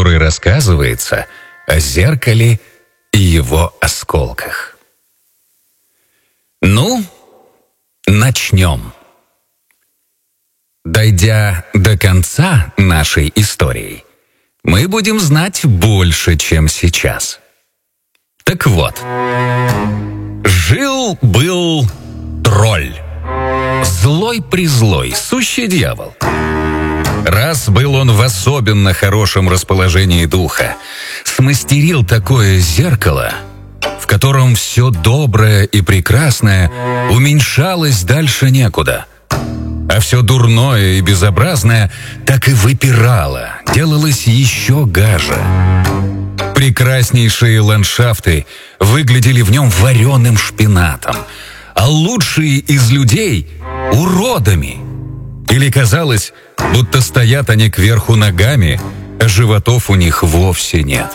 которой рассказывается о зеркале и его осколках. Ну, начнем. Дойдя до конца нашей истории, мы будем знать больше, чем сейчас. Так вот, жил-был тролль. Злой-призлой, сущий дьявол. Раз был он в особенно хорошем расположении духа, смастерил такое зеркало, в котором все доброе и прекрасное уменьшалось дальше некуда, а все дурное и безобразное так и выпирало, делалось еще гаже. Прекраснейшие ландшафты выглядели в нем вареным шпинатом, а лучшие из людей — уродами. Или казалось, будто стоят они кверху ногами, а животов у них вовсе нет.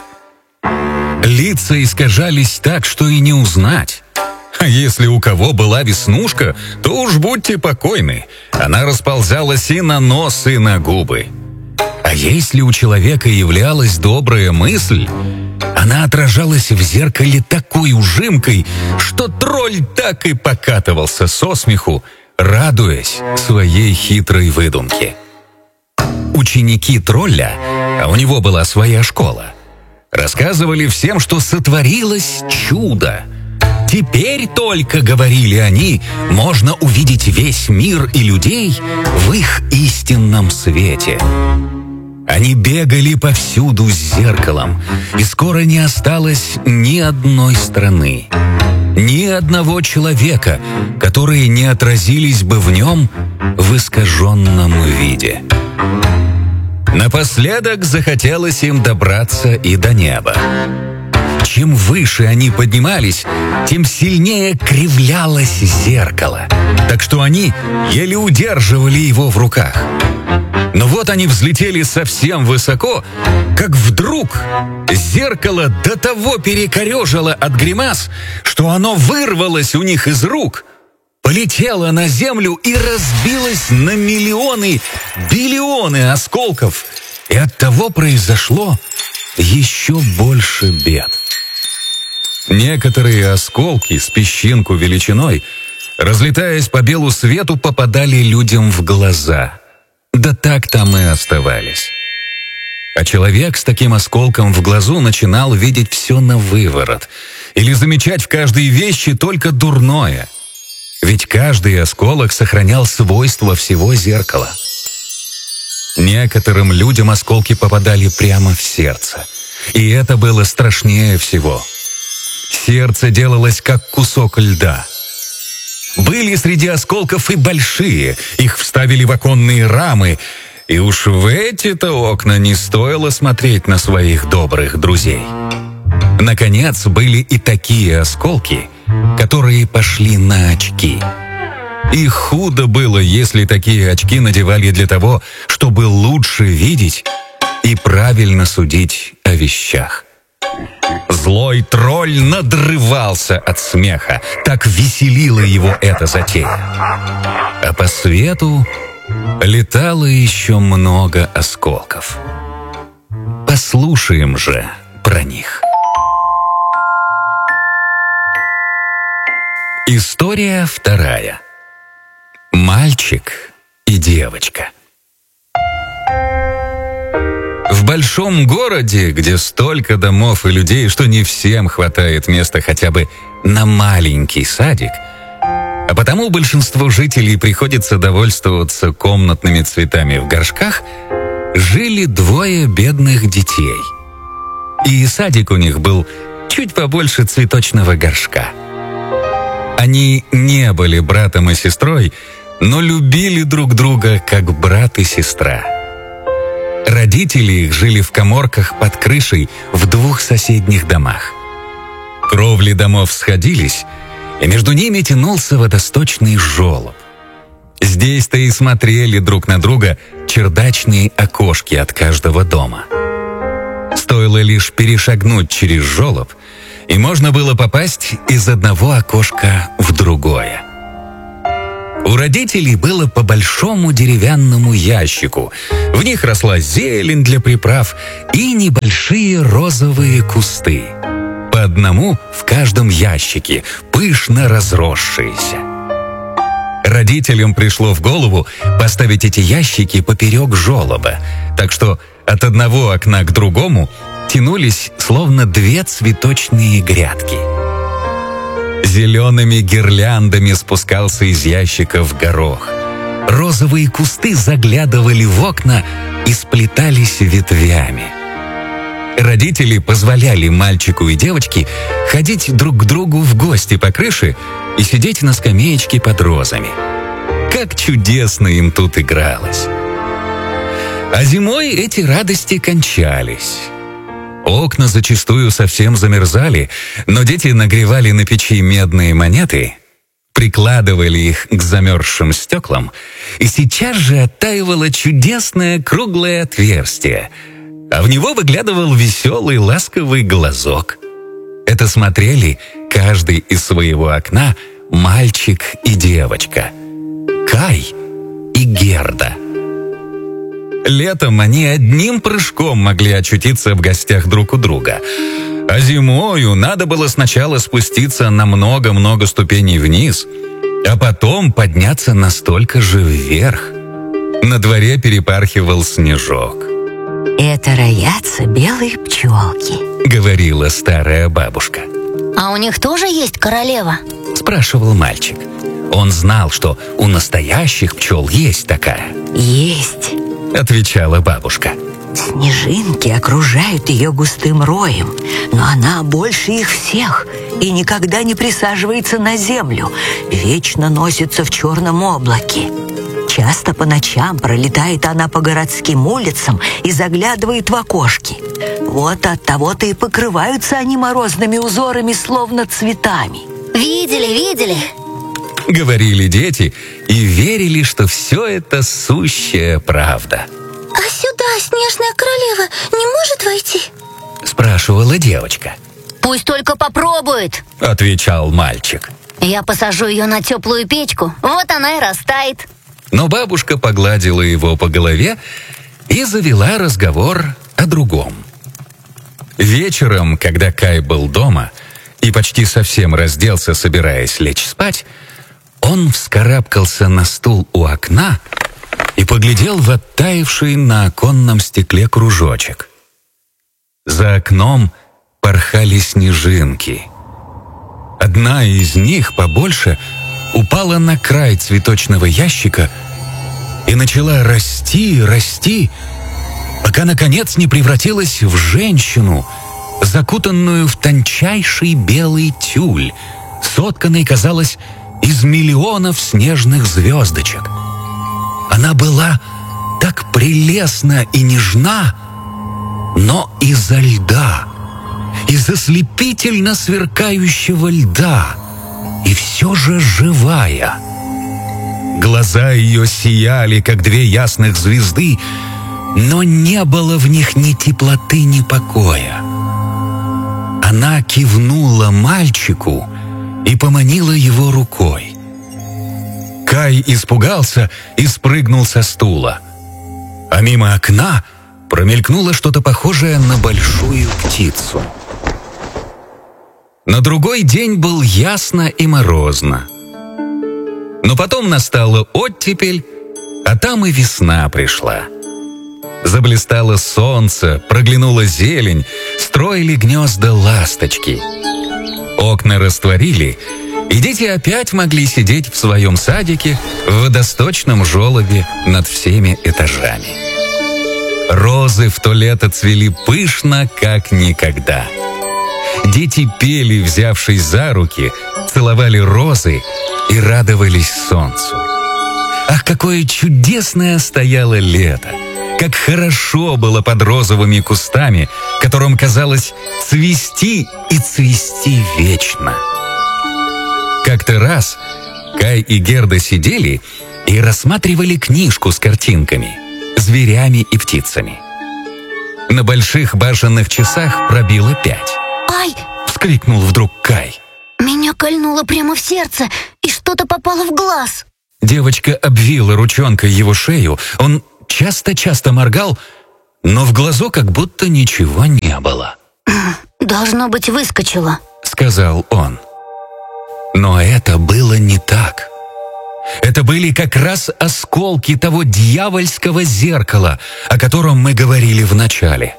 Лица искажались так, что и не узнать. А если у кого была веснушка, то уж будьте покойны, она расползалась и на нос, и на губы. А если у человека являлась добрая мысль, она отражалась в зеркале такой ужимкой, что тролль так и покатывался со смеху, радуясь своей хитрой выдумке. Ученики тролля, а у него была своя школа, рассказывали всем, что сотворилось чудо. Теперь только, говорили они, можно увидеть весь мир и людей в их истинном свете. Они бегали повсюду с зеркалом, и скоро не осталось ни одной страны, ни одного человека, которые не отразились бы в нем в искаженном виде. Напоследок захотелось им добраться и до неба. Чем выше они поднимались, тем сильнее кривлялось зеркало, так что они еле удерживали его в руках. Но вот они взлетели совсем высоко, как вдруг зеркало до того перекорежило от гримас, что оно вырвалось у них из рук, полетело на землю и разбилось на миллионы, биллионы осколков, и оттого произошло еще больше бед. Некоторые осколки с песчинку величиной, разлетаясь по белу свету, попадали людям в глаза. Да так там и оставались. А человек с таким осколком в глазу начинал видеть все навыворот или замечать в каждой вещи только дурное. Ведь каждый осколок сохранял свойства всего зеркала. Некоторым людям осколки попадали прямо в сердце, и это было страшнее всего. Сердце делалось как кусок льда. Были среди осколков и большие, их вставили в оконные рамы, и уж в эти-то окна не стоило смотреть на своих добрых друзей. Наконец, были и такие осколки, которые пошли на очки. И худо было, если такие очки надевали для того, чтобы лучше видеть и правильно судить о вещах. Злой тролль надрывался от смеха, так веселила его эта затея. А по свету летало еще много осколков. Послушаем же про них. История вторая. Мальчик и девочка. В большом городе, где столько домов и людей, что не всем хватает места хотя бы на маленький садик, а потому большинству жителей приходится довольствоваться комнатными цветами в горшках, жили двое бедных детей. И садик у них был чуть побольше цветочного горшка. Они не были братом и сестрой, но любили друг друга как брат и сестра. Родители их жили в каморках под крышей в двух соседних домах. Кровли домов сходились, и между ними тянулся водосточный желоб. Здесь-то и смотрели друг на друга чердачные окошки от каждого дома. Стоило лишь перешагнуть через желоб, и можно было попасть из одного окошка в другое. У родителей было по большому деревянному ящику. В них росла зелень для приправ и небольшие розовые кусты. По одному в каждом ящике, пышно разросшиеся. Родителям пришло в голову поставить эти ящики поперек желоба, так что от одного окна к другому тянулись словно две цветочные грядки. Зелеными гирляндами спускался из ящиков горох. Розовые кусты заглядывали в окна и сплетались ветвями. Родители позволяли мальчику и девочке ходить друг к другу в гости по крыше и сидеть на скамеечке под розами. Как чудесно им тут игралось! А зимой эти радости кончались. Окна зачастую совсем замерзали, но дети нагревали на печи медные монеты, прикладывали их к замерзшим стеклам, и сейчас же оттаивало чудесное круглое отверстие, а в него выглядывал веселый ласковый глазок. Это смотрели каждый из своего окна мальчик и девочка, Кай и Герда. Летом они одним прыжком могли очутиться в гостях друг у друга, а зимою надо было сначала спуститься на много-много ступеней вниз, а потом подняться настолько же вверх. На дворе перепархивал снежок. «Это роятся белые пчелки», — говорила старая бабушка. «А у них тоже есть королева?» — спрашивал мальчик. Он знал, что у настоящих пчел есть такая. «Есть», — отвечала бабушка. «Снежинки окружают ее густым роем, но она больше их всех и никогда не присаживается на землю, вечно носится в черном облаке. Часто по ночам пролетает она по городским улицам и заглядывает в окошки. Вот от того-то и покрываются они морозными узорами, словно цветами». «Видели», — говорили дети и верили, что все это сущая правда. «А сюда снежная королева не может войти?» — спрашивала девочка. «Пусть только попробует», — отвечал мальчик. «Я посажу ее на теплую печку, вот она и растает». Но бабушка погладила его по голове и завела разговор о другом. Вечером, когда Кай был дома и почти совсем разделся, собираясь лечь спать, он вскарабкался на стул у окна и поглядел в оттаивший на оконном стекле кружочек. За окном порхали снежинки. Одна из них, побольше, упала на край цветочного ящика и начала расти, пока, наконец, не превратилась в женщину, закутанную в тончайший белый тюль, сотканный, казалось, из миллионов снежных звездочек. Она была так прелестна и нежна, но изо льда, из ослепительно сверкающего льда, и все же живая. Глаза ее сияли, как две ясных звезды, но не было в них ни теплоты, ни покоя. Она кивнула мальчику и поманила его рукой. Кай испугался и спрыгнул со стула. А мимо окна промелькнуло что-то похожее на большую птицу. На другой день был ясно и морозно. Но потом настала оттепель, а там и весна пришла. Заблистало солнце, проглянула зелень, строили гнезда ласточки. Окна растворили, и дети опять могли сидеть в своем садике в водосточном желобе над всеми этажами. Розы в то лето цвели пышно, как никогда. Дети пели, взявшись за руки, целовали розы и радовались солнцу. Ах, какое чудесное стояло лето! Как хорошо было под розовыми кустами, которым казалось цвести и цвести вечно. Как-то раз Кай и Герда сидели и рассматривали книжку с картинками, зверями и птицами. На больших башенных часах пробило 5. «Ай!» — вскрикнул вдруг Кай. «Меня кольнуло прямо в сердце, и что-то попало в глаз». Девочка обвила ручонкой его шею, он часто-часто моргал, но в глазу как будто ничего не было. Должно быть, выскочила. Сказал он. Но это было не так. Это были как раз осколки того дьявольского зеркала, о котором мы говорили в начале.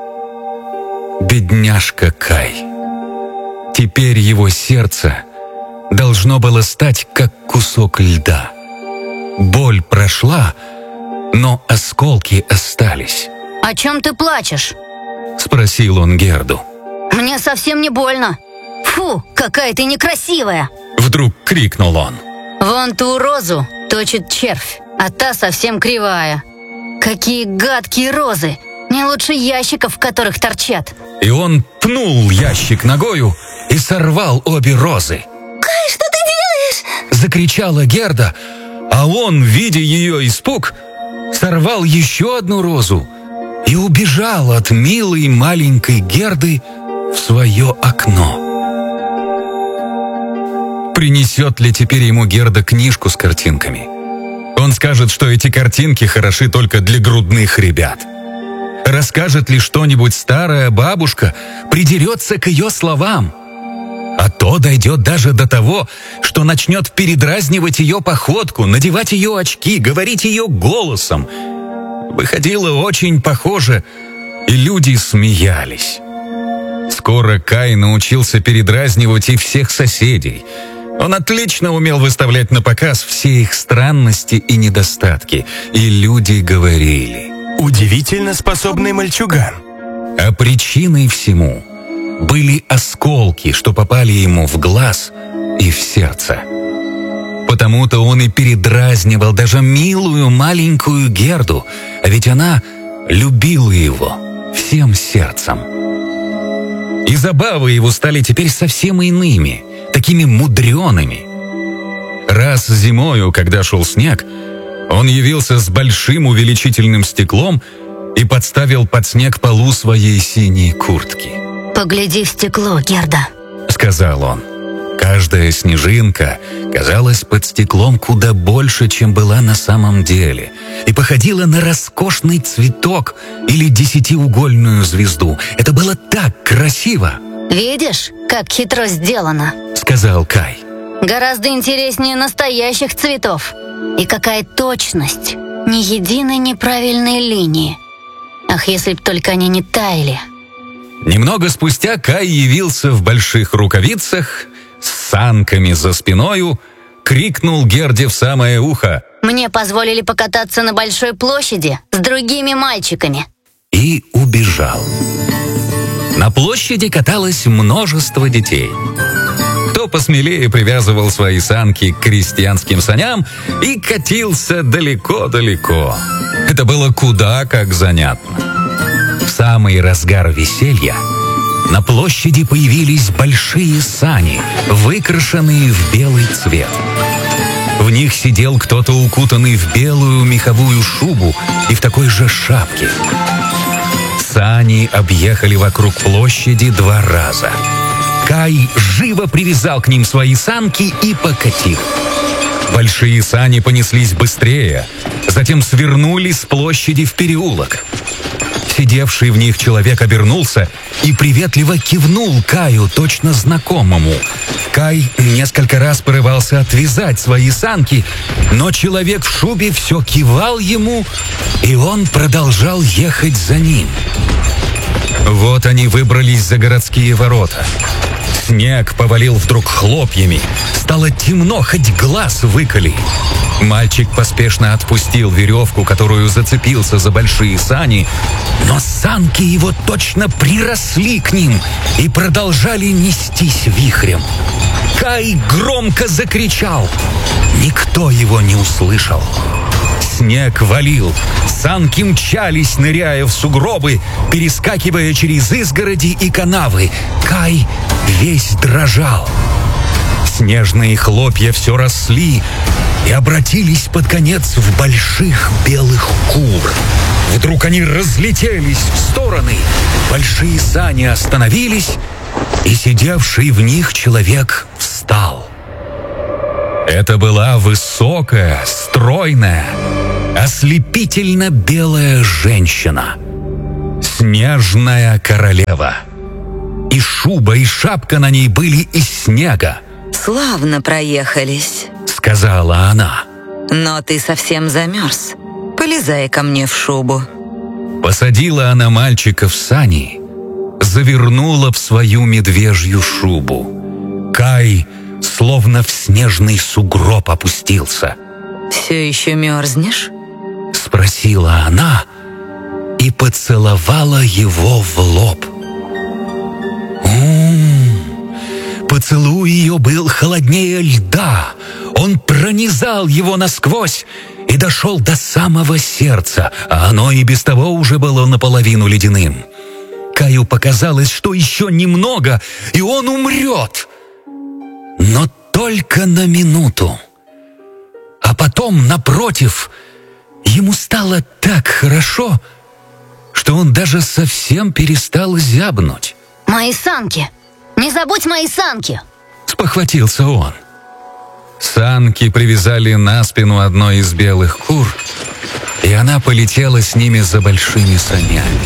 Бедняжка Кай. Теперь его сердце должно было стать как кусок льда. Боль прошла, но осколки остались. О чем ты плачешь? Спросил он Герду. Мне совсем не больно. Фу, какая ты некрасивая. Вдруг крикнул он. Вон ту розу точит червь, а та совсем кривая. Какие гадкие розы. Не лучше ящиков, в которых торчат. И он пнул ящик ногою и сорвал обе розы. Кай, что ты делаешь? Закричала Герда, а он, видя ее испуг, сорвал еще одну розу и убежал от милой маленькой Герды в свое окно. Принесет ли теперь ему Герда книжку с картинками? Он скажет, что эти картинки хороши только для грудных ребят. Расскажет ли что-нибудь старая бабушка, придерется к ее словам. А то дойдет даже до того, что начнет передразнивать ее походку, надевать ее очки, говорить ее голосом. Выходило очень похоже, и люди смеялись. Скоро Кай научился передразнивать и всех соседей. Он отлично умел выставлять на показ все их странности и недостатки, и люди говорили: удивительно способный мальчуган. А причиной всему были осколки, что попали ему в глаз и в сердце. Потому-то он и передразнивал даже милую маленькую Герду, а ведь она любила его всем сердцем. И забавы его стали теперь совсем иными, такими мудреными. Раз зимою, когда шел снег, он явился с большим увеличительным стеклом и подставил под снег полу своей синей куртки. Погляди в стекло, Герда, сказал он. Каждая снежинка казалась под стеклом куда больше, чем была на самом деле, и походила на роскошный цветок или десятиугольную звезду. Это было так красиво. Видишь, как хитро сделано, сказал Кай. Гораздо интереснее настоящих цветов. И какая точность, ни единой неправильной линии. Ах, если б только они не таяли. Немного спустя Кай явился в больших рукавицах, с санками за спиною, крикнул Герде в самое ухо: «Мне позволили покататься на большой площади с другими мальчиками». И убежал. На площади каталось множество детей. Кто посмелее привязывал свои санки к крестьянским саням и катился далеко-далеко. Это было куда как занятно. В самый разгар веселья на площади появились большие сани, выкрашенные в белый цвет. В них сидел кто-то, укутанный в белую меховую шубу и в такой же шапке. Сани объехали вокруг площади 2 раза. Кай живо привязал к ним свои санки и покатил. Большие сани понеслись быстрее, затем свернули с площади в переулок. Сидевший в них человек обернулся и приветливо кивнул Каю, точно знакомому. Кай несколько раз порывался отвязать свои санки, но человек в шубе все кивал ему, и он продолжал ехать за ним. Вот они выбрались за городские ворота. Снег повалил вдруг хлопьями. Стало темно, хоть глаз выколи. Мальчик поспешно отпустил веревку, которую зацепился за большие сани, но санки его точно приросли к ним и продолжали нестись вихрем. Кай громко закричал. Никто его не услышал. Снег валил, санки мчались, ныряя в сугробы, перескакивая через изгороди и канавы. Кай весь дрожал. Снежные хлопья все росли и обратились под конец в больших белых кур. Вдруг они разлетелись в стороны, большие сани остановились, и сидевший в них человек встал. Это была высокая, стройная, ослепительно белая женщина. Снежная королева. И шуба, и шапка на ней были из снега. «Славно проехались», — сказала она. «но ты совсем замерз. Полезай ко мне в шубу». Посадила она мальчика в сани, завернула в свою медвежью шубу. Кай словно в снежный сугроб опустился. «Все еще мерзнешь?» — спросила она и поцеловала его в лоб. Поцелуй ее был холоднее льда. Он пронизал его насквозь и дошел до самого сердца, а оно и без того уже было наполовину ледяным. Каю показалось, что еще немного, и он умрет. Но только на минуту. А потом, напротив, ему стало так хорошо, что он даже совсем перестал зябнуть. «Мои санки! Не забудь мои санки!» — спохватился он. Санки привязали на спину одной из белых кур, и она полетела с ними за большими санями.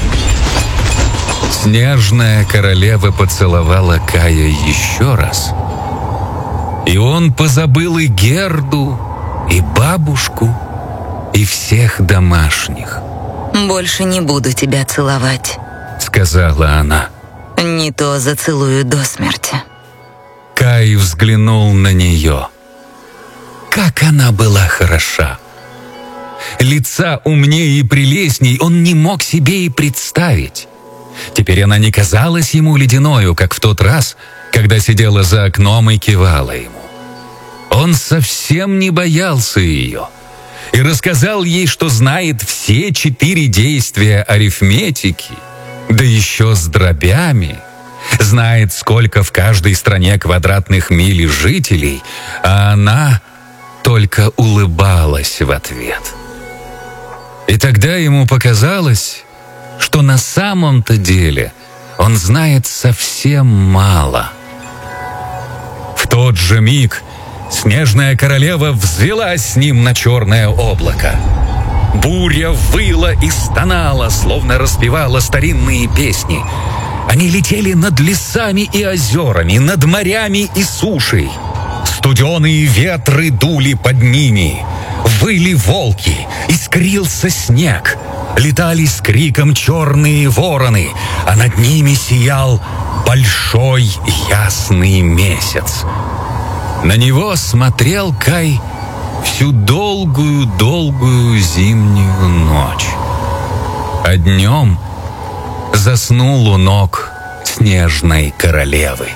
Снежная королева поцеловала Кая еще раз, и он позабыл и Герду, и бабушку, и всех домашних. «Больше не буду тебя целовать», — сказала она. «Не то зацелую до смерти». Кай взглянул на нее. Как она была хороша! Лица умнее и прелестней он не мог себе и представить. Теперь она не казалась ему ледяною, как в тот раз, когда сидела за окном и кивала ему. Он совсем не боялся ее и рассказал ей, что знает все 4 действия арифметики, да еще с дробями, знает, сколько в каждой стране квадратных миль жителей, а она только улыбалась в ответ. И тогда ему показалось, что на самом-то деле он знает совсем мало. В тот же миг снежная королева взвелась с ним на черное облако. Буря выла и стонала, словно распевала старинные песни. Они летели над лесами и озерами, над морями и сушей. Студеные ветры дули под ними. Выли волки, искрился снег. Летали с криком черные вороны, а над ними сиял большой ясный месяц. На него смотрел Кай всю долгую-долгую зимнюю ночь. А днем заснул у ног снежной королевы.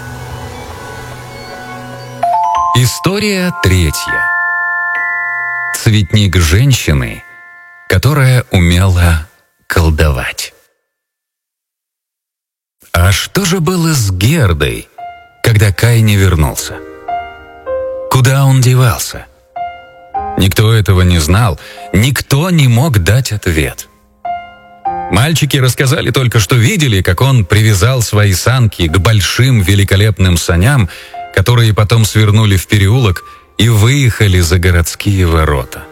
История 3. Цветник женщины, которая умела колдовать. А что же было с Гердой, когда Кай не вернулся? Куда он девался? Никто этого не знал, никто не мог дать ответ. Мальчики рассказали только, что видели, как он привязал свои санки к большим великолепным саням, которые потом свернули в переулок и выехали за городские ворота.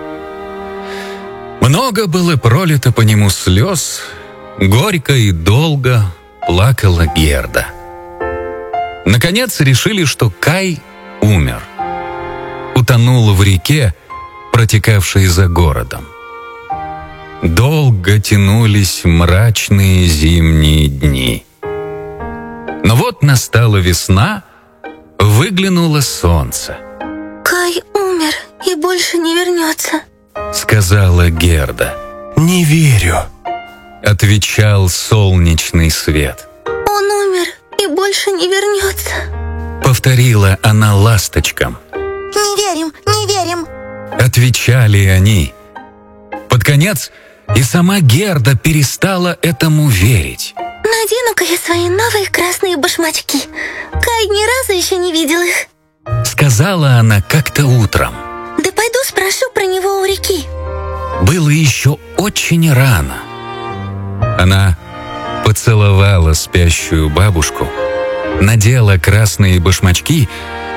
Много было пролито по нему слез, горько и долго плакала Герда. Наконец решили, что Кай умер. Утонул в реке, протекавшей за городом. Долго тянулись мрачные зимние дни. Но вот настала весна, выглянуло солнце. «Кай умер и больше не вернется», — сказала Герда. «Не верю», — отвечал солнечный свет. «Он умер и больше не вернется», — повторила она ласточкам. «Не верим, не верим», — отвечали они. Под конец и сама Герда перестала этому верить. «Надену-ка я свои новые красные башмачки. Кай ни разу еще не видел их», — сказала она как-то утром. «Да пойду спрошу про него у реки». Было еще очень рано. Она поцеловала спящую бабушку, надела красные башмачки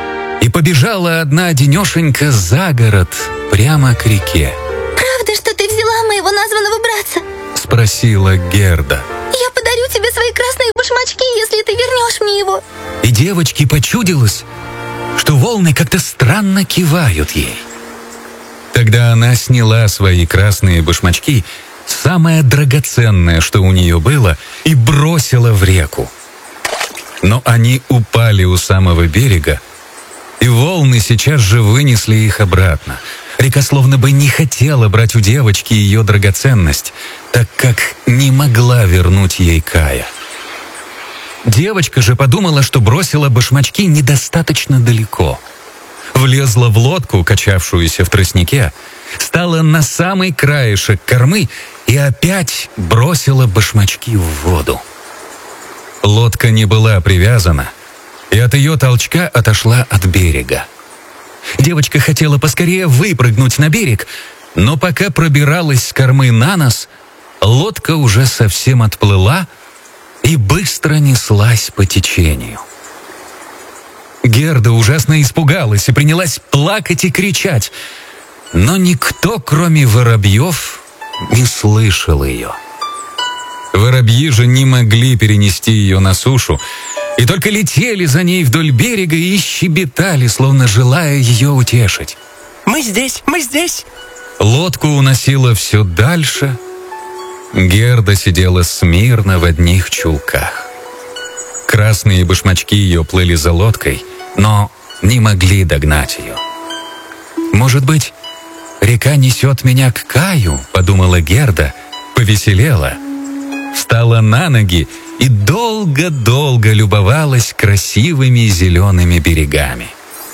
и побежала одна-одинешенька за город, прямо к реке. Правда, что ты взяла моего названного братца? Спросила Герда. Я подарю тебе свои красные башмачки, если ты вернешь мне его. И девочке почудилось, что волны как-то странно кивают ей. Тогда она сняла свои красные башмачки, самое драгоценное, что у нее было, и бросила в реку. Но они упали у самого берега, и волны сейчас же вынесли их обратно. Река словно бы не хотела брать у девочки ее драгоценность, так как не могла вернуть ей Кая. Девочка же подумала, что бросила башмачки недостаточно далеко. Влезла в лодку, качавшуюся в тростнике, стала на самый краешек кормы и опять бросила башмачки в воду. Лодка не была привязана, и от ее толчка отошла от берега. Девочка хотела поскорее выпрыгнуть на берег, но пока пробиралась с кормы на нос, лодка уже совсем отплыла и быстро неслась по течению. Герда ужасно испугалась и принялась плакать и кричать, но никто, кроме воробьев, не слышал ее. Воробьи же не могли перенести ее на сушу, и только летели за ней вдоль берега и щебетали, словно желая ее утешить. Мы здесь, мы здесь. Лодку уносило все дальше. Герда сидела смирно в одних чулках. Красные башмачки ее плыли за лодкой, но не могли догнать ее. «Может быть, река несет меня к Каю?» — подумала Герда, повеселела, встала на ноги и долго-долго любовалась красивыми зелеными берегами.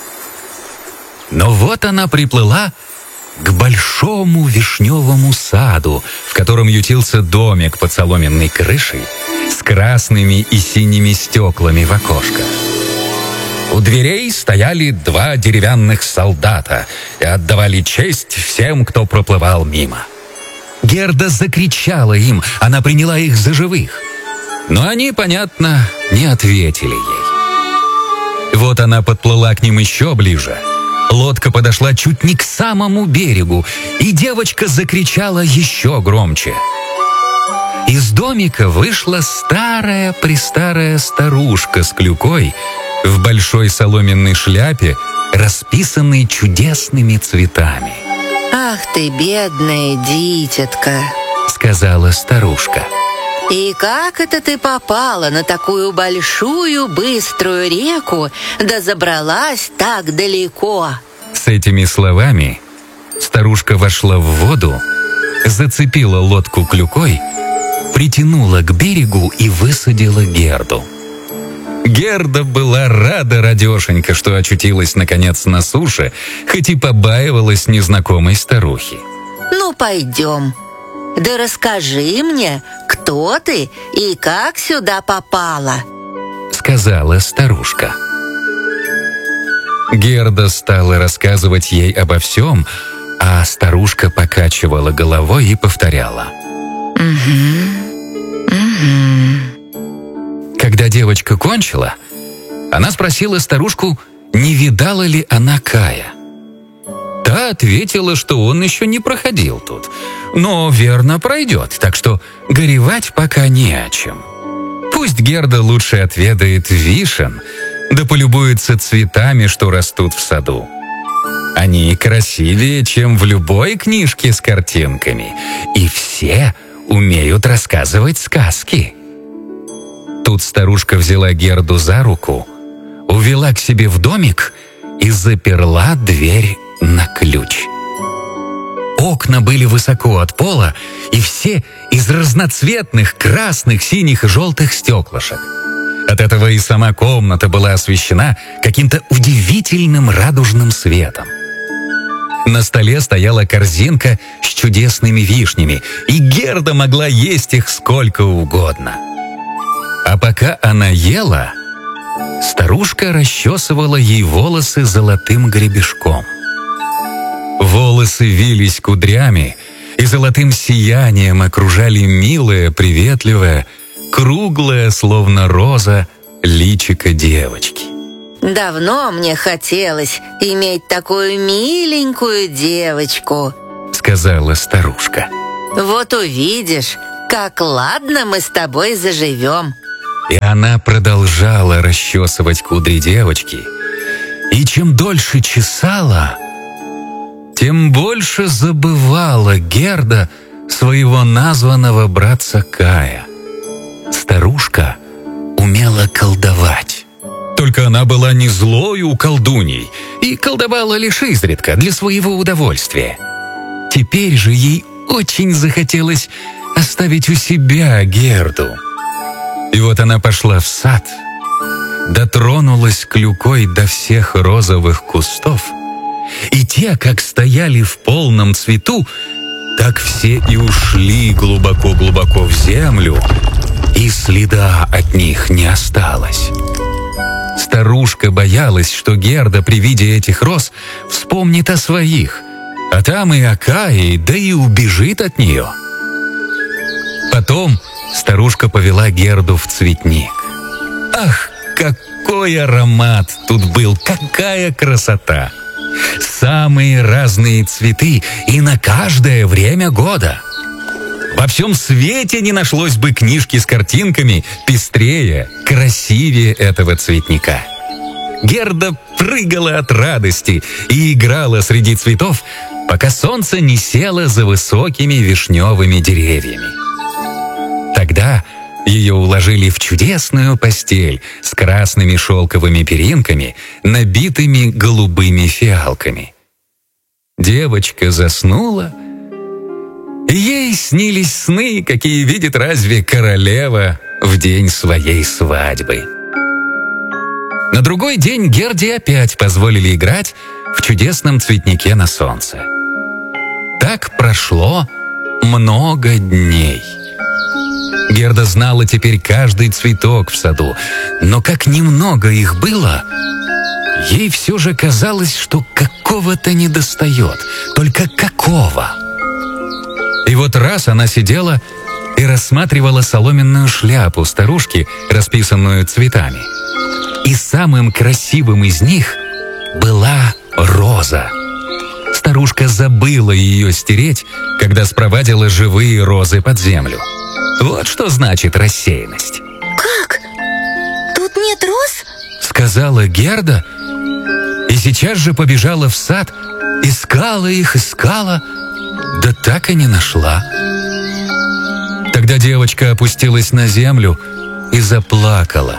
Но вот она приплыла к большому вишневому саду, в котором ютился домик под соломенной крышей с красными и синими стеклами в окошках. У дверей стояли 2 деревянных солдата и отдавали честь всем, кто проплывал мимо. Герда закричала им, она приняла их за живых. Но они, понятно, не ответили ей. Вот она подплыла к ним еще ближе. Лодка подошла чуть не к самому берегу, и девочка закричала еще громче. Из домика вышла старая-престарая старушка с клюкой в большой соломенной шляпе, расписанной чудесными цветами. «Ах ты, бедная дитятка!» — сказала старушка. «И как это ты попала на такую большую быструю реку, да забралась так далеко?» С этими словами старушка вошла в воду, зацепила лодку клюкой, притянула к берегу и высадила Герду. Герда была рада радешенька, что очутилась наконец на суше, хоть и побаивалась незнакомой старухи. «Ну, пойдем. Да расскажи мне, кто ты и как сюда попала?» — сказала старушка. Герда стала рассказывать ей обо всем, а старушка покачивала головой и повторяла. Когда девочка кончила, она спросила старушку, не видала ли она Кая. Та ответила, что он еще не проходил тут, но верно пройдет, так что горевать пока не о чем. Пусть Герда лучше отведает вишен, да полюбуется цветами, что растут в саду. Они красивее, чем в любой книжке с картинками, и все умеют рассказывать сказки. Тут старушка взяла Герду за руку, увела к себе в домик и заперла дверь на ключ. Окна были высоко от пола, и все из разноцветных красных, синих и желтых стеклышек. От этого и сама комната была освещена каким-то удивительным радужным светом. На столе стояла корзинка с чудесными вишнями, и Герда могла есть их сколько угодно. А пока она ела, старушка расчесывала ей волосы золотым гребешком. Волосы вились кудрями и золотым сиянием окружали милое, приветливое, круглое, словно роза, личико девочки. Давно мне хотелось иметь такую миленькую девочку, сказала старушка. Вот увидишь, как ладно мы с тобой заживем. И она продолжала расчесывать кудри девочки. И чем дольше чесала, тем больше забывала Герда своего названного братца Кая. Старушка умела колдовать. Только она была не злою колдуньей и колдовала лишь изредка для своего удовольствия. Теперь же ей очень захотелось оставить у себя Герду. И вот она пошла в сад, дотронулась клюкой до всех розовых кустов, и те, как стояли в полном цвету, так все и ушли глубоко-глубоко в землю, и следа от них не осталось. Старушка боялась, что Герда при виде этих роз вспомнит о своих, а там и о Кае, да и убежит от нее. Потом старушка повела Герду в цветник. Ах, какой аромат тут был, какая красота! Самые разные цветы и на каждое время года. Во всем свете не нашлось бы книжки с картинками пестрее, красивее этого цветника. Герда прыгала от радости и играла среди цветов, пока солнце не село за высокими вишневыми деревьями. Тогда ее уложили в чудесную постель с красными шелковыми перинками, набитыми голубыми фиалками. Девочка заснула, и ей снились сны, какие видит разве королева в день своей свадьбы. На другой день Герде опять позволили играть в чудесном цветнике на солнце. Так прошло много дней. Герда знала теперь каждый цветок в саду, но как немного их было, ей все же казалось, что какого-то недостает. Только какого? И вот раз она сидела и рассматривала соломенную шляпу старушки, расписанную цветами. И самым красивым из них была роза. Старушка забыла ее стереть, когда спровадила живые розы под землю. Вот что значит рассеянность. Как? Тут нет роз? Сказала Герда, и сейчас же побежала в сад, искала их, да так и не нашла. Тогда девочка опустилась на землю и заплакала.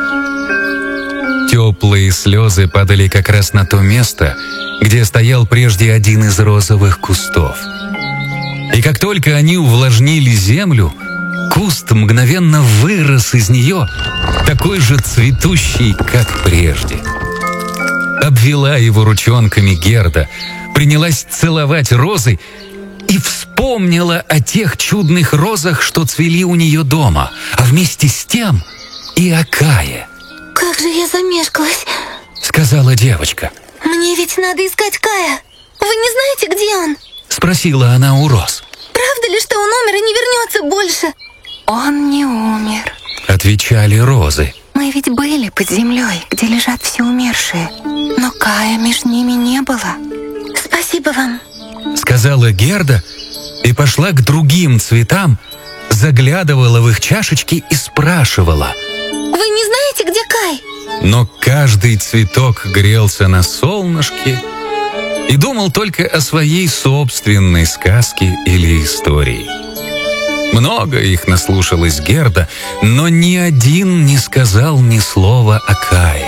Теплые слезы падали как раз на то место, где стоял прежде один из розовых кустов. И как только они увлажнили землю, куст мгновенно вырос из нее, такой же цветущий, как прежде. Обвела его ручонками Герда, принялась целовать розы и вспомнила о тех чудных розах, что цвели у нее дома, а вместе с тем и о Кае. Как же я замешкалась, сказала девочка. Мне ведь надо искать Кая. Вы не знаете, где он? Спросила она у роз. Правда ли, что он умер и не вернется больше? Он не умер. Отвечали розы. Мы ведь были под землей, где лежат все умершие. Но Кая между ними не было. Спасибо вам, сказала Герда и пошла к другим цветам, заглядывала в их чашечки и спрашивала. Вы не знаете, где Кай? Но каждый цветок грелся на солнышке и думал только о своей собственной сказке или истории. Много их наслушалась Герда, но ни один не сказал ни слова о Кае.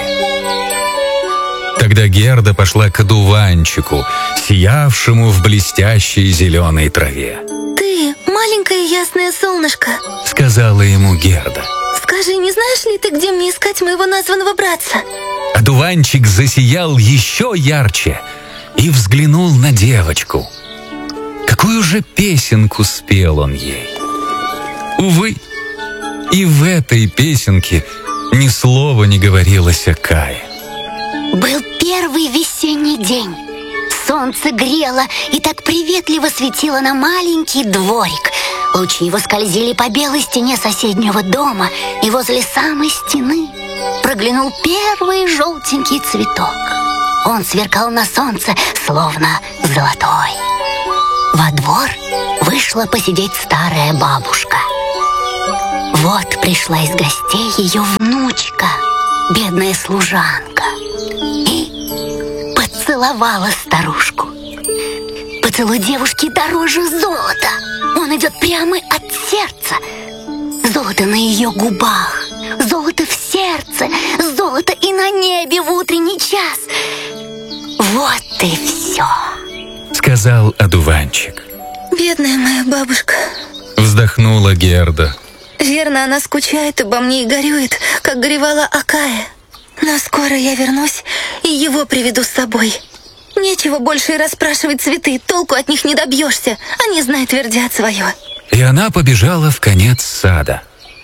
Тогда Герда пошла к одуванчику, сиявшему в блестящей зеленой траве. Ты, маленькое ясное солнышко, сказала ему Герда. Скажи, не знаешь ли ты, где мне искать моего названного братца? Одуванчик засиял еще ярче и взглянул на девочку. Какую же песенку спел он ей? Увы, и в этой песенке ни слова не говорилось о Кае. Был первый весенний день. Солнце грело и так приветливо светило на маленький дворик. Лучи его скользили по белой стене соседнего дома и возле самой стены. проглянул первый желтенький цветок. Он сверкал на солнце, словно золотой. Во двор вышла посидеть старая бабушка. Вот пришла из гостей ее внучка, бедная служанка, и поцеловала старушку. Поцелуй девушки дороже золота. Он идет прямо от сердца. Золото на ее губах, золото в сердце, золото и на небе в утренний час. Вот и все, сказал одуванчик. Бедная моя бабушка. Вздохнула Герда. Верно, она скучает обо мне и горюет, как горевала Акая. Но скоро я вернусь и его приведу с собой. Нечего больше и расспрашивать цветы, толку от них не добьешься. Они, знай, твердят свое. И она побежала в конец сада.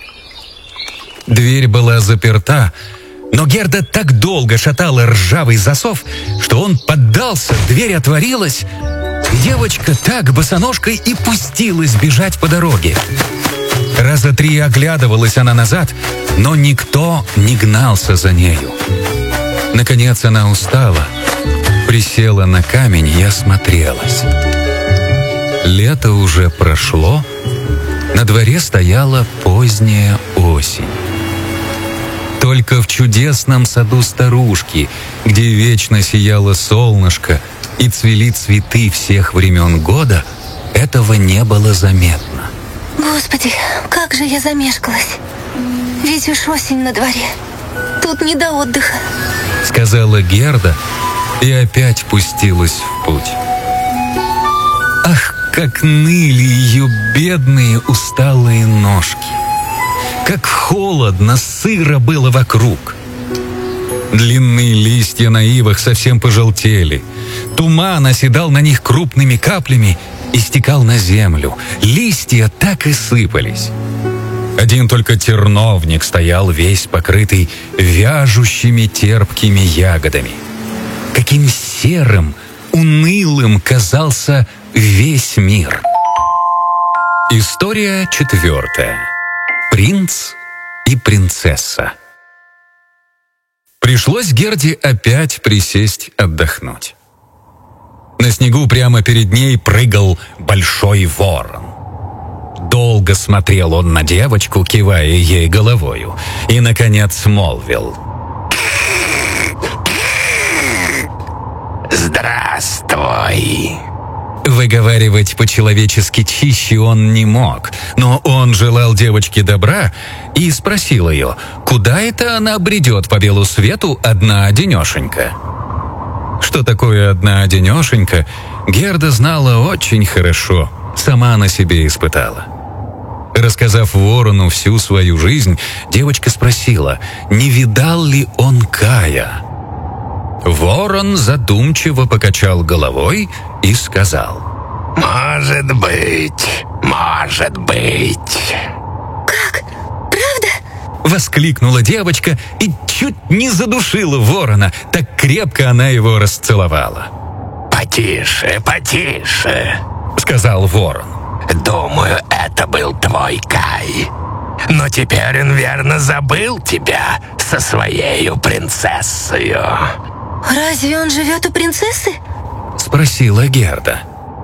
Дверь была заперта, но Герда так долго шатала ржавый засов, что он поддался, дверь отворилась, и девочка так босоножкой и пустилась бежать по дороге. Раза 3 оглядывалась она назад, но никто не гнался за нею. Наконец она устала, присела на камень и осмотрелась. Лето уже прошло, на дворе стояла поздняя осень. Только в чудесном саду старушки, где вечно сияло солнышко и цвели цветы всех времен года, этого не было заметно. Господи, как же я замешкалась. Ведь уж осень на дворе. Тут не до отдыха, сказала Герда и опять пустилась в путь. Ах, как ныли ее бедные усталые ножки! Как холодно, сыро было вокруг! Длинные листья на ивах совсем пожелтели. Туман оседал на них крупными каплями и стекал на землю. Листья так и сыпались. Один только терновник стоял весь покрытый вяжущими терпкими ягодами. Каким серым, унылым казался весь мир. История 4. Принц и принцесса. Пришлось Герде опять присесть отдохнуть. На снегу прямо перед ней прыгал большой ворон. Долго смотрел он на девочку, кивая ей головою, и, наконец, молвил: «Здравствуй!» Выговаривать по-человечески чище он не мог, но он желал девочке добра и спросил ее, куда это она бредет по белу свету одна-одинешенька. Что такое одна-одинешенька, Герда знала очень хорошо, сама на себе испытала. Рассказав ворону всю свою жизнь, девочка спросила, не видал ли он Кая. Ворон задумчиво покачал головой и сказал: «Может быть, может быть». Как? Правда? Воскликнула девочка и чуть не задушила ворона, так крепко она его расцеловала. «Потише, потише», — сказал ворон. «Думаю, это был твой Кай. Но теперь он верно забыл тебя со своею принцессою». Разве он живет у принцессы? Спросила Герда.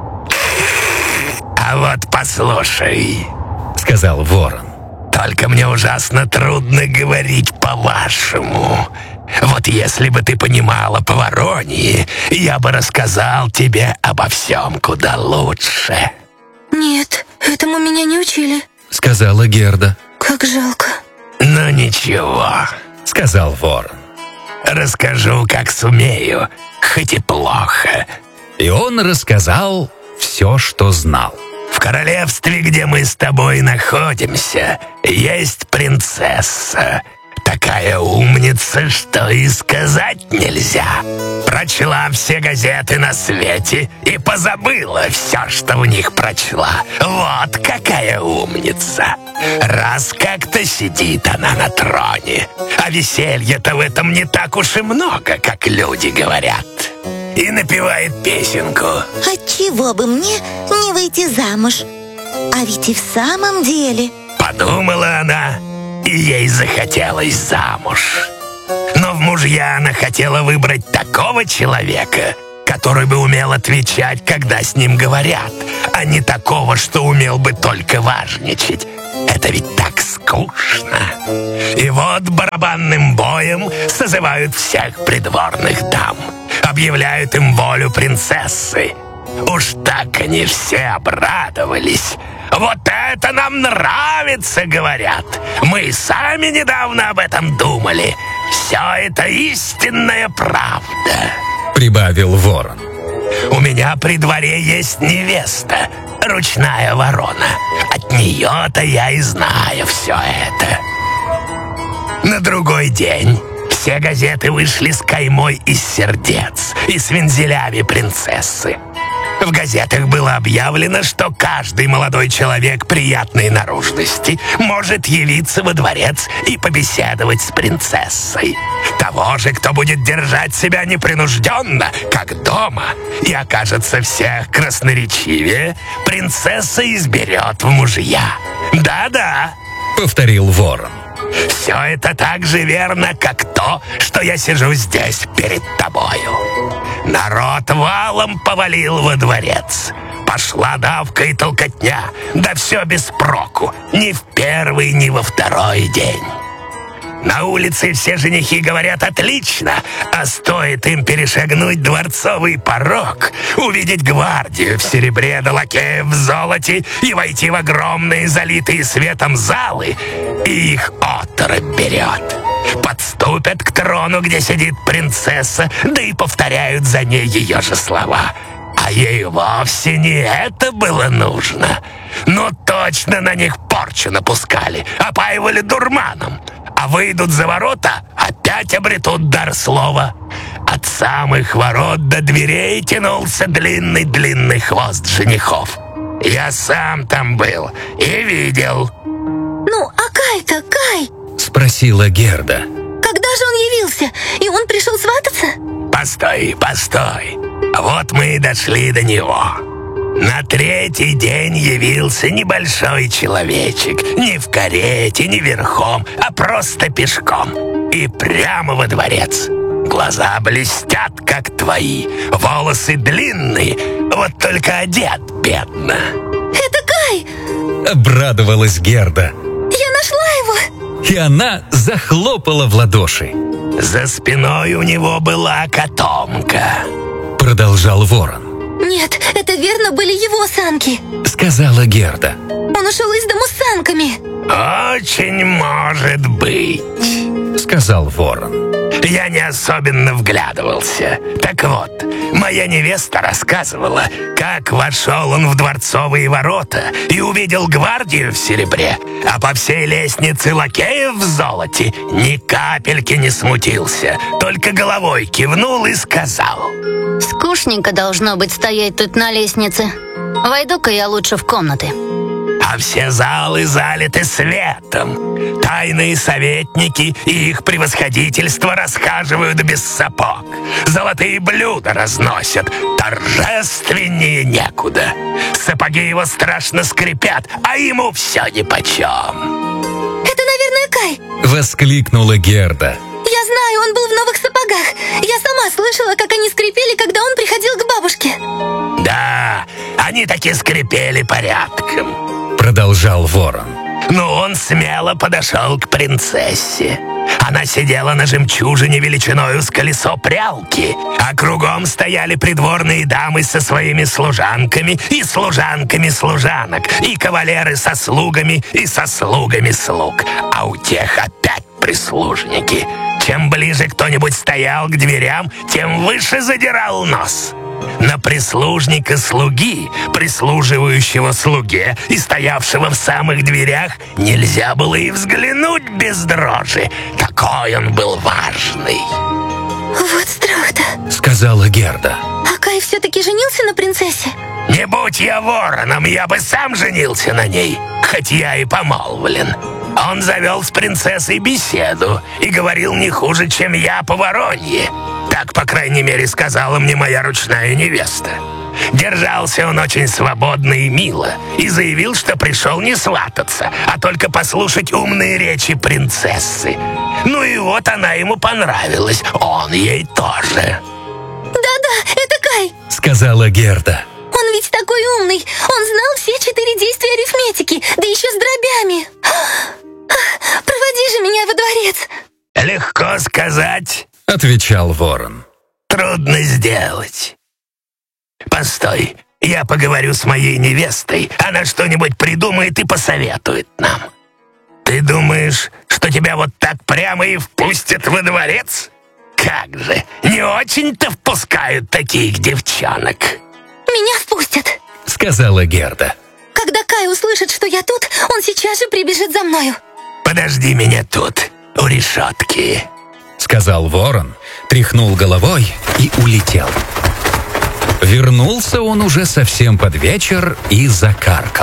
«А вот послушай», — сказал ворон. «Только мне ужасно трудно говорить по-вашему. Вот если бы ты понимала по-вороньи, я бы рассказал тебе обо всем куда лучше». Нет, этому меня не учили, — сказала Герда. Как жалко. «Ну ничего», — сказал ворон. «Расскажу, как сумею, хоть и плохо». И он рассказал все, что знал. «В королевстве, где мы с тобой находимся, есть принцесса. Такая умница, что и сказать нельзя. Прочла все газеты на свете и позабыла все, что в них прочла. Вот какая умница. Раз как-то сидит она на троне, а веселья-то в этом не так уж и много, как люди говорят. И напевает песенку. Отчего бы мне не выйти замуж? А ведь и в самом деле. Подумала она и ей захотелось замуж. Но в мужья она хотела выбрать такого человека, который бы умел отвечать, когда с ним говорят, а не такого, что умел бы только важничать. Это ведь так скучно. И вот барабанным боем созывают всех придворных дам, объявляют им волю принцессы. Уж так они все обрадовались. «Вот это нам нравится», — говорят. «Мы сами недавно об этом думали. Все это истинная правда», — прибавил ворон. «У меня при дворе есть невеста, ручная ворона. От нее-то я и знаю все это». На другой день все газеты вышли с каймой из сердец и с вензелями принцессы. В газетах было объявлено, что каждый молодой человек приятной наружности может явиться во дворец и побеседовать с принцессой. Того же, кто будет держать себя непринужденно, как дома, и окажется всех красноречивее, принцесса изберет в мужья. «Да-да», — повторил ворон. «Все это так же верно, как то, что я сижу здесь перед тобою». Народ валом повалил во дворец. Пошла давка и толкотня, да все без проку, ни в первый, ни во второй день. На улице все женихи говорят отлично, а стоит им перешагнуть дворцовый порог, увидеть гвардию в серебре да лакеев в золоте и войти в огромные залитые светом залы, и их оторопь берет. Подступят к трону, где сидит принцесса, да и повторяют за ней ее же слова. А ей вовсе не это было нужно. Но точно на них порчу напускали, опаивали дурманом. А выйдут за ворота, опять обретут дар слова. От самых ворот до дверей тянулся длинный-длинный хвост женихов. Я сам там был и видел. «Ну, а Кай-то, Кай?» — спросила Герда. «Когда же он явился? И он пришел свататься?» «Постой, постой. Вот мы и дошли до него». На третий день явился небольшой человечек, не в карете, не верхом, а просто пешком. И прямо во дворец. Глаза блестят, как твои, волосы длинные, вот только одет бедно. «Это Кай!» — обрадовалась Герда. «Я нашла его!» И она захлопала в ладоши. За спиной у него была котомка. Продолжал ворон. «Нет, это верно были его санки», — сказала Герда. «Он ушел из дому с санками». «Очень может быть», — сказал ворон. «Я не особенно вглядывался. Так вот, моя невеста рассказывала, как вошел он в дворцовые ворота и увидел гвардию в серебре, а по всей лестнице лакеев в золоте ни капельки не смутился, только головой кивнул и сказал: «Скучненько должно быть стоять тут на лестнице. Войду-ка я лучше в комнаты». А все залы залиты светом. Тайные советники и их превосходительство расхаживают без сапог. Золотые блюда разносят. Торжественнее некуда. Сапоги его страшно скрипят, а ему все нипочем. «Это, наверное, Кай!» — воскликнула Герда. «Я знаю, он был в новых сапогах. Я сама слышала, как они скрипели, когда он приходил к бабушке». Да, они таки скрипели порядком. Продолжал ворон. Но он смело подошел к принцессе. Она сидела на жемчужине величиною с колесо прялки, а кругом стояли придворные дамы со своими служанками и служанками служанок, и кавалеры со слугами и со слугами слуг, а у тех опять прислужники. Чем ближе кто-нибудь стоял к дверям, тем выше задирал нос. На прислужника слуги, прислуживающего слуге и стоявшего в самых дверях, нельзя было и взглянуть без дрожи. Такой он был важный. «Вот страх-то», — сказала Герда. «А Кай все-таки женился на принцессе?» Не будь я вороном, я бы сам женился на ней, хоть я и помолвлен. Он завел с принцессой беседу и говорил не хуже, чем я по воронье. Так, по крайней мере, сказала мне моя ручная невеста. Держался он очень свободно и мило и заявил, что пришел не свататься, а только послушать умные речи принцессы. Ну и вот она ему понравилась, он ей тоже. Да-да, это Кай, сказала Герда. он ведь такой умный. Он знал все 4 действия арифметики, да еще с дробями. Проводи же меня во дворец. Легко сказать, Отвечал ворон. трудно сделать. Постой, я поговорю с моей невестой, она что-нибудь придумает и посоветует нам. Ты думаешь, что тебя вот так прямо и впустят во дворец? Как же, не очень-то впускают таких девчонок. Меня впустят. Сказала Герда. Когда Кай услышит, что я тут, он сейчас же прибежит за мною. Подожди меня тут, у решетки. Сказал ворон, тряхнул головой и улетел. Вернулся он уже совсем под вечер и закаркал.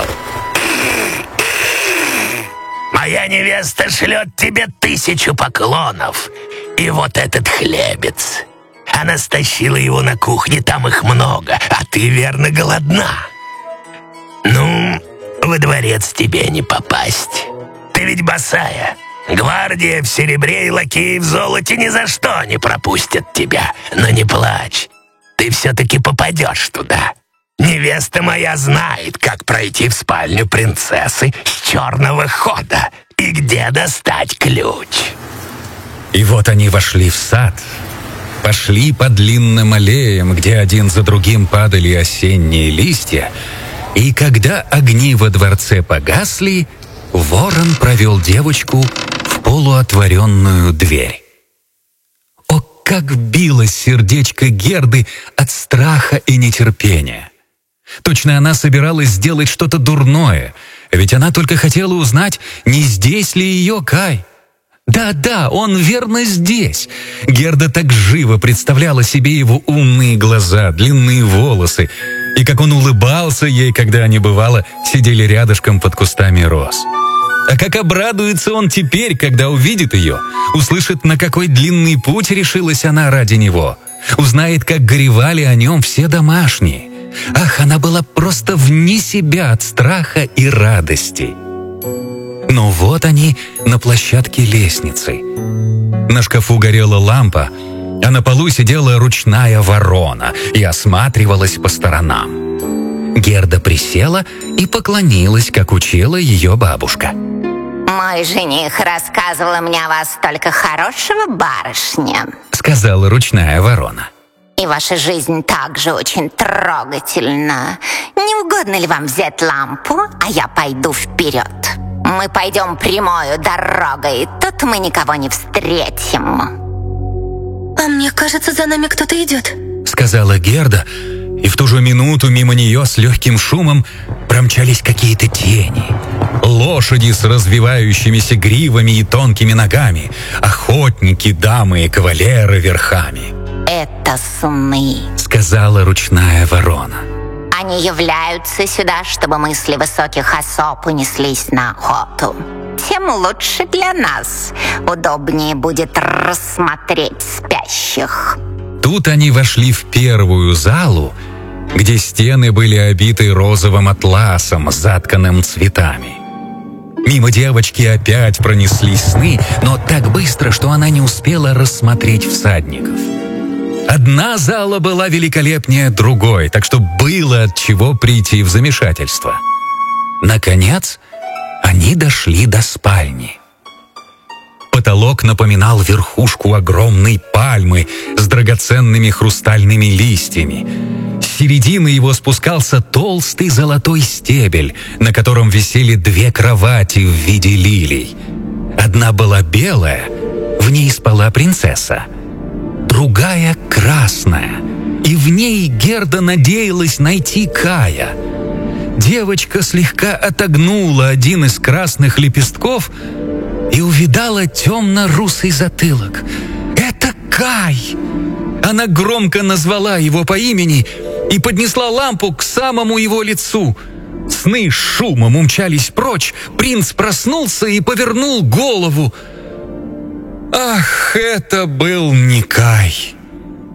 Моя невеста шлет тебе 1000 поклонов. И вот этот хлебец. Она стащила его на кухне, там их много, а ты, верно, голодна. Ну, во дворец тебе не попасть. Ты ведь босая. Гвардия в серебре и лакеи в золоте ни за что не пропустят тебя. Но не плачь, ты все-таки попадешь туда. Невеста моя знает, как пройти в спальню принцессы с черного хода и где достать ключ. И вот они вошли в сад, пошли по длинным аллеям, где один за другим падали осенние листья, и когда огни во дворце погасли, ворон провел девочку в полуотворенную дверь. О, как билось сердечко Герды от страха и нетерпения! Точно она собиралась сделать что-то дурное, ведь она только хотела узнать, не здесь ли ее Кай. Да-да, он верно здесь. Герда так живо представляла себе его умные глаза, длинные волосы, и как он улыбался ей, когда они, бывало, сидели рядышком под кустами роз. А как обрадуется он теперь, когда увидит ее, услышит, на какой длинный путь решилась она ради него, узнает, как горевали о нем все домашние. Ах, она была просто вне себя от страха и радости. Но вот они на площадке лестницы. На шкафу горела лампа, а на полу сидела ручная ворона и осматривалась по сторонам. Герда присела и поклонилась, как учила ее бабушка. Мой жених рассказывал мне о вас только хорошего, барышня. Сказала ручная ворона. И ваша жизнь также очень трогательна. Не угодно ли вам взять лампу, а я пойду вперед? Мы пойдем прямою дорогой, тут мы никого не встретим. А мне кажется, за нами кто-то идет. Сказала Герда, и в ту же минуту мимо нее с легким шумом промчались какие-то тени. Лошади с развивающимися гривами и тонкими ногами, охотники, дамы и кавалеры верхами. Это сны. Сказала ручная ворона. Они являются сюда, чтобы мысли высоких особ унеслись на охоту. Тем лучше для нас. Удобнее будет рассмотреть спящих. Тут они вошли в первую залу, где стены были обиты розовым атласом, затканным цветами. Мимо девочки опять пронеслись сны, но так быстро, что она не успела рассмотреть всадников. Одна зала была великолепнее другой, так что было от чего прийти в замешательство. Наконец, они дошли до спальни. Потолок напоминал верхушку огромной пальмы с драгоценными хрустальными листьями. С середины его спускался толстый золотой стебель, на котором висели 2 кровати в виде лилий. Одна была белая, в ней спала принцесса. Другая красная, и в ней Герда надеялась найти Кая. Девочка слегка отогнула один из красных лепестков и увидала темно-русый затылок. «Это Кай!» Она громко назвала его по имени и поднесла лампу к самому его лицу. Сны с шумом умчались прочь, принц проснулся и повернул голову. Ах, это был не Кай.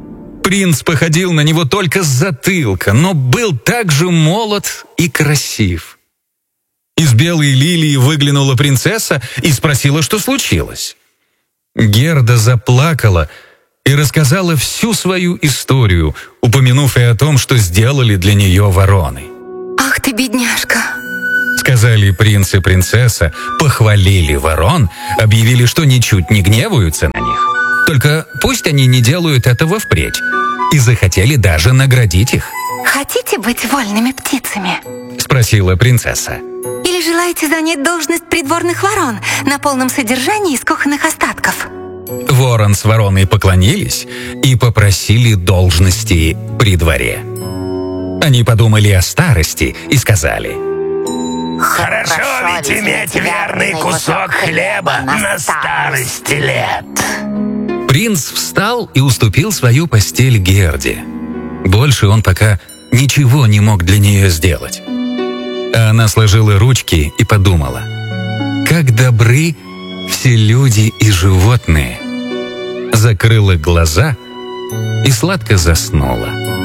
Принц походил на него только с затылка, но был также молод и красив. Из белой лилии выглянула принцесса и спросила, что случилось. Герда заплакала и рассказала всю свою историю, упомянув и о том, что сделали для нее вороны. Ах ты, бедняжка! Сказали принц и принцесса, похвалили ворон, объявили, что ничуть не гневаются на них. Только пусть они не делают этого впредь. И захотели даже наградить их. Хотите быть вольными птицами? Спросила принцесса. Или желаете занять должность придворных ворон на полном содержании из кухонных остатков? Ворон с вороной поклонились и попросили должности при дворе. Они подумали о старости и сказали: Хорошо ведь иметь верный кусок хлеба на старости лет. Принц встал и уступил свою постель Герде. Больше он пока ничего не мог для нее сделать. А она сложила ручки и подумала: как добры все люди и животные. Закрыла глаза и сладко заснула.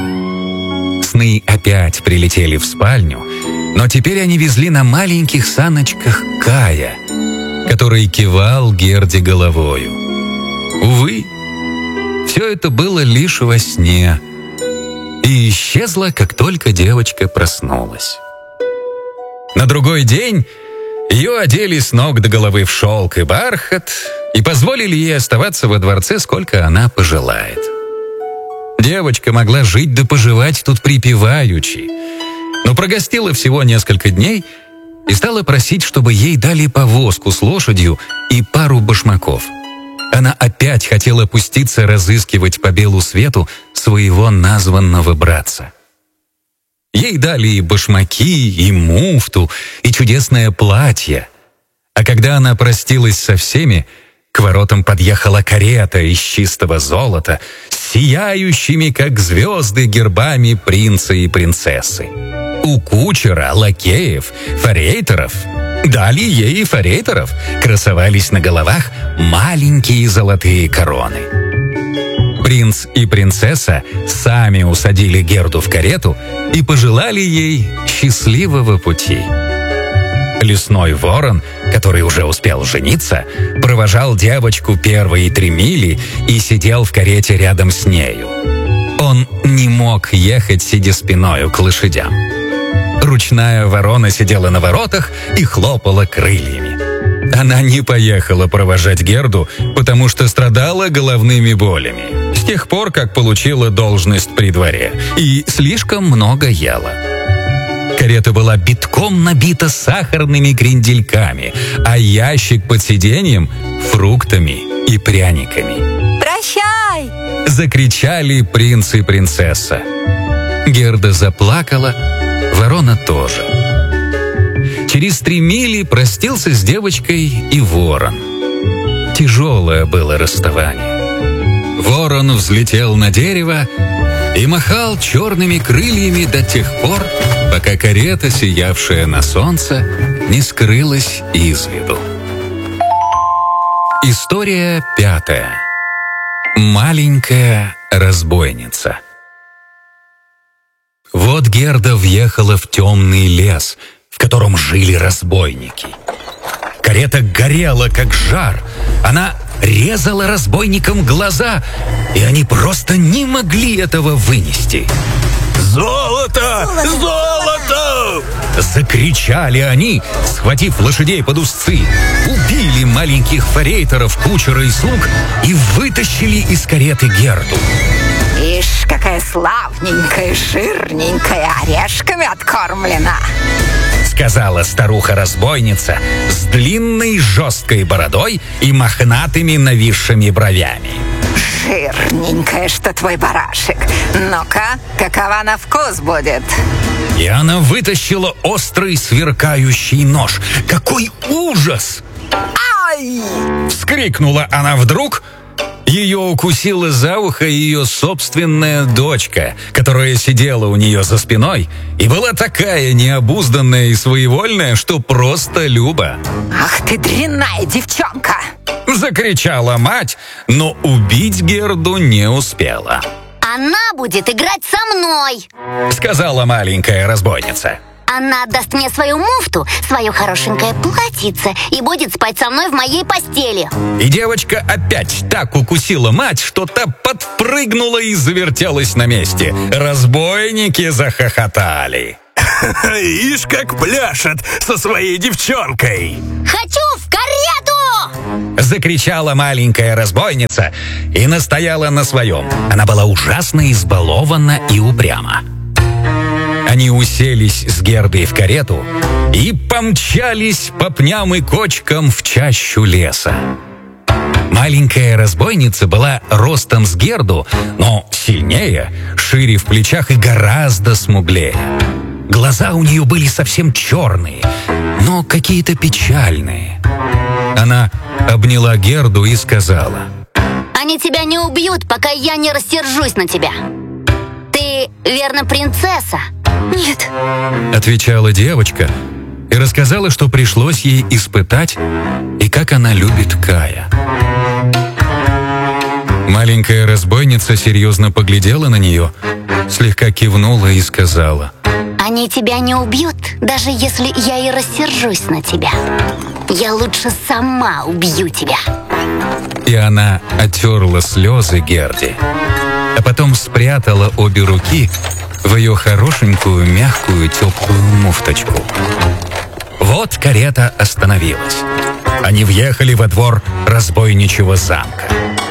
Сны опять прилетели в спальню, но теперь они везли на маленьких саночках Кая, который кивал Герде головою. Увы, все это было лишь во сне и исчезло, как только девочка проснулась. На другой день ее одели с ног до головы в шелк и бархат и позволили ей оставаться во дворце, сколько она пожелает. Девочка могла жить да поживать тут припеваючи, но прогостила всего несколько дней и стала просить, чтобы ей дали повозку с лошадью и пару башмаков. Она опять хотела пуститься разыскивать по белу свету своего названного братца. Ей дали и башмаки, и муфту, и чудесное платье. А когда она простилась со всеми, к воротам подъехала карета из чистого золота с сияющими, как звезды, гербами принца и принцессы. У кучера, лакеев, форейтеров, дали ей и форейтеров, красовались на головах маленькие золотые короны. Принц и принцесса сами усадили Герду в карету и пожелали ей счастливого пути. Лесной ворон, который уже успел жениться, провожал девочку первые 3 мили и сидел в карете рядом с нею. Он не мог ехать, сидя спиною к лошадям. Ручная ворона сидела на воротах и хлопала крыльями. Она не поехала провожать Герду, потому что страдала головными болями с тех пор, как получила должность при дворе, и слишком много ела. Карета была битком набита сахарными крендельками, а ящик под сиденьем — фруктами и пряниками. «Прощай!» — закричали принц и принцесса. Герда заплакала, ворона тоже. Через 3 мили простился с девочкой и ворон. Тяжелое было расставание. Ворон взлетел на дерево и махал черными крыльями до тех пор, пока карета, сиявшая на солнце, не скрылась из виду. История 5. Маленькая разбойница. Вот Герда въехала в темный лес, в котором жили разбойники. Карета горела, как жар. Она резала разбойникам глаза, и они просто не могли этого вынести. «Золото! Золото!» закричали они, схватив лошадей под узцы. Убили маленьких форейтеров, кучера и слуг и вытащили из кареты Герду. Ишь, какая славненькая, жирненькая, орешками откормлена, сказала старуха-разбойница с длинной жесткой бородой и мохнатыми нависшими бровями. Жирненькая, что твой барашек. Ну-ка, какова на вкус будет? И она вытащила острый сверкающий нож. Какой ужас! Ай! Вскрикнула она вдруг. Ее укусила за ухо ее собственная дочка, которая сидела у нее за спиной и была такая необузданная и своевольная, что просто Люба. Ах ты дрянная девчонка! Закричала мать, но убить Герду не успела. Она будет играть со мной. Сказала маленькая разбойница. Она отдаст мне свою муфту, свое хорошенькое платьице и будет спать со мной в моей постели. И девочка опять так укусила мать, что та подпрыгнула и завертелась на месте. Разбойники захохотали. Ишь, как пляшет со своей девчонкой. Хочу в карету! Закричала маленькая разбойница и настояла на своем. Она была ужасно избалована и упряма. Они уселись с Гердой в карету и помчались по пням и кочкам в чащу леса. Маленькая разбойница была ростом с Герду, но сильнее, шире в плечах и гораздо смуглее. Глаза у нее были совсем черные, но какие-то печальные. Она обняла Герду и сказала: Они тебя не убьют, пока я не рассержусь на тебя. Ты, верно, принцесса? Нет. Отвечала девочка и рассказала, что пришлось ей испытать и как она любит Кая. Маленькая разбойница серьезно поглядела на нее, слегка кивнула и сказала: Они тебя не убьют, даже если я и рассержусь на тебя. Я лучше сама убью тебя. И она оттерла слезы Герде, а потом спрятала обе руки в ее хорошенькую, мягкую, теплую муфточку. Вот карета остановилась. Они въехали во двор разбойничьего замка.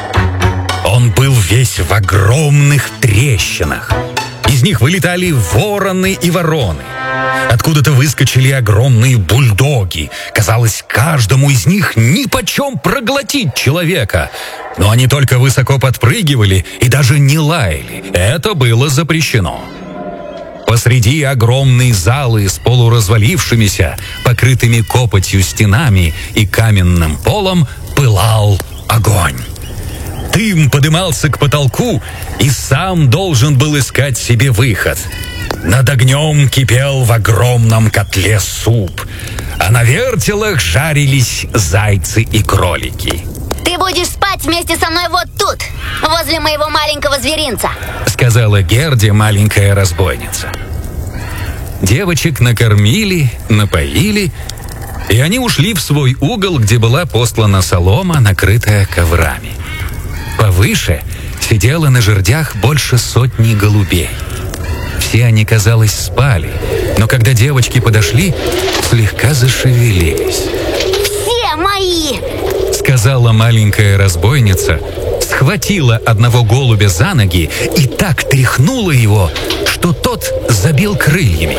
Он был весь в огромных трещинах. Из них вылетали вороны и вороны. Откуда-то выскочили огромные бульдоги. Казалось, каждому из них нипочем проглотить человека. Но они только высоко подпрыгивали и даже не лаяли. Это было запрещено. Посреди огромной залы с полуразвалившимися, покрытыми копотью стенами и каменным полом пылал огонь. Дым подымался к потолку и сам должен был искать себе выход. Над огнем кипел в огромном котле суп, а на вертелах жарились зайцы и кролики. Ты будешь спать вместе со мной вот тут, возле моего маленького зверинца, сказала Герде маленькая разбойница. Девочек накормили, напоили, и они ушли в свой угол, где была постлана солома, накрытая коврами. Повыше сидело на жердях больше 100 голубей. Все они, казалось, спали, но когда девочки подошли, слегка зашевелились. «Все мои!» — сказала маленькая разбойница, схватила одного голубя за ноги и так тряхнула его, что тот забил крыльями.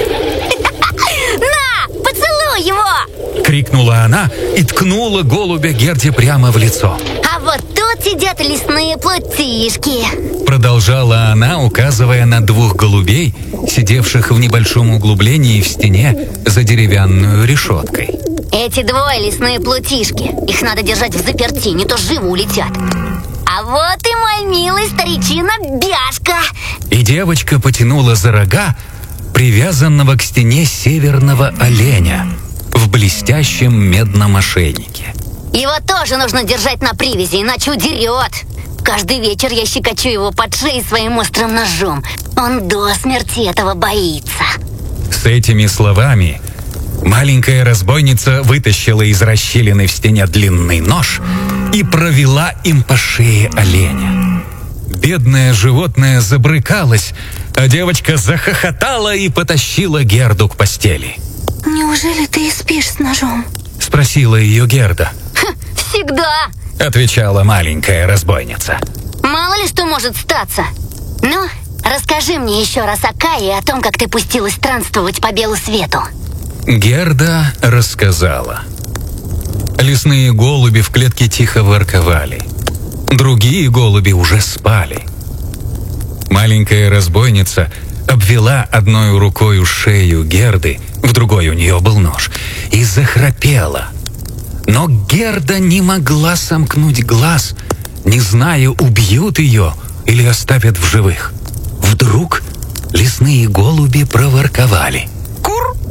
«На, поцелуй его!» — крикнула она и ткнула голубя Герде прямо в лицо. «А вот тут сидят лесные плутишки!» Продолжала она, указывая на 2 голубей, сидевших в небольшом углублении в стене за деревянную решеткой. Эти 2 лесные плутишки. Их надо держать в заперти, не то живо улетят. А вот и мой милый старичина Бяшка. И девочка потянула за рога привязанного к стене северного оленя в блестящем медном ошейнике. Его тоже нужно держать на привязи, иначе удерет. Каждый вечер я щекочу его под шеей своим острым ножом. Он до смерти этого боится. С этими словами маленькая разбойница вытащила из расщелины в стене длинный нож и провела им по шее оленя. Бедное животное забрыкалось, а девочка захохотала и потащила Герду к постели. «Неужели ты и спишь с ножом?» — спросила ее Герда. Всегда, — отвечала маленькая разбойница. Мало ли что может статься. Ну, расскажи мне еще раз о Кае и о том, как ты пустилась странствовать по белу свету. Герда рассказала. Лесные голуби в клетке тихо ворковали. Другие голуби уже спали. Маленькая разбойница обвела одной рукой шею Герды, в другой у нее был нож, и захрапела. Но Герда не могла сомкнуть глаз, не зная, убьют ее или оставят в живых. Вдруг лесные голуби проворковали. «Кур-кур!»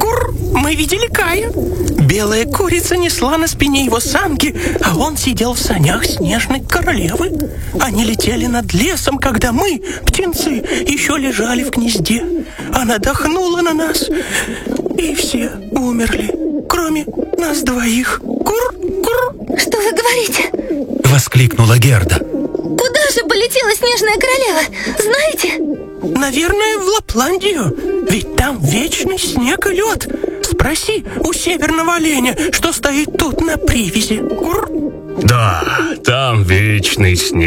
Мы видели Кая. Белая курица несла на спине его санки, а он сидел в санях снежной королевы. Они летели над лесом, когда мы, птенцы, еще лежали в гнезде. Она дохнула на нас, и все умерли, кроме нас двоих. Кур-кур. Что вы говорите? Воскликнула Герда. Куда же полетела снежная королева? Знаете? Наверное, в Лапландию. Ведь там вечный снег и лед. Спроси у северного оленя, что стоит тут на привязи. Кур. Да, там вечный снег.